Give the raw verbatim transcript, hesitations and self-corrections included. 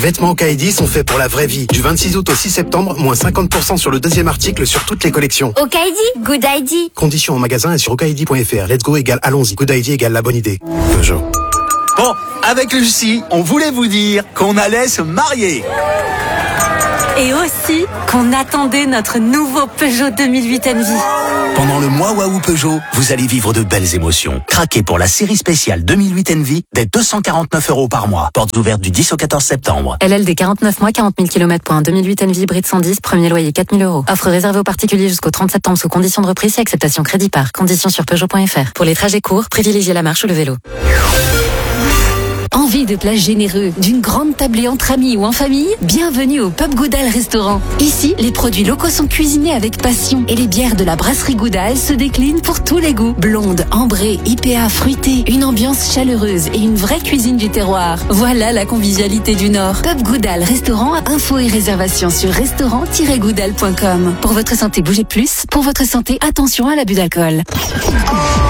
Vêtements Okaïdi sont faits pour la vraie vie. Du vingt-six août au six septembre, moins cinquante pour cent sur le deuxième article sur toutes les collections. Okaïdi, good idea. Conditions en magasin et sur okaïdi point f r. Let's go égale allons-y. Good idea égale la bonne idée. Peugeot. Bon, avec Lucie, on voulait vous dire qu'on allait se marier. Et aussi qu'on attendait notre nouveau Peugeot deux mille huit Envy. Pendant le mois Waouh Peugeot, vous allez vivre de belles émotions. Craquez pour la série spéciale deux mille huit Envy dès deux cent quarante-neuf euros par mois. Portes ouvertes du dix au quatorze septembre. L L D quarante-neuf mois, quarante mille kilomètres pour un deux mille huit Envy hybride cent dix, premier loyer quatre mille euros. Offre réservée aux particuliers jusqu'au trente septembre sous condition de reprise et acceptation crédit par. Conditions sur Peugeot point f r. Pour les trajets courts, privilégiez la marche ou le vélo. Envie de plats généreux, d'une grande tablée entre amis ou en famille? Bienvenue au Pub Goudal Restaurant. Ici, les produits locaux sont cuisinés avec passion et les bières de la brasserie Goudal se déclinent pour tous les goûts. Blonde, ambrée, I P A fruitée, une ambiance chaleureuse et une vraie cuisine du terroir. Voilà la convivialité du Nord. Pub Goudal Restaurant, info et réservation sur restaurant tiret goudal point com. Pour votre santé, bougez plus. Pour votre santé, attention à l'abus d'alcool.